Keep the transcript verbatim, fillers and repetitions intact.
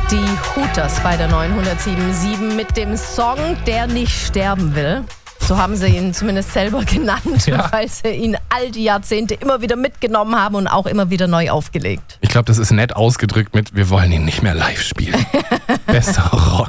Die Hooters bei der neunhundertsieben Komma sieben mit dem Song, der nicht sterben will. So haben sie ihn zumindest selber genannt, ja. weil sie ihn all die Jahrzehnte immer wieder mitgenommen haben und auch immer wieder neu aufgelegt. Ich glaube, das ist nett ausgedrückt mit, wir wollen ihn nicht mehr live spielen. Besser Rock.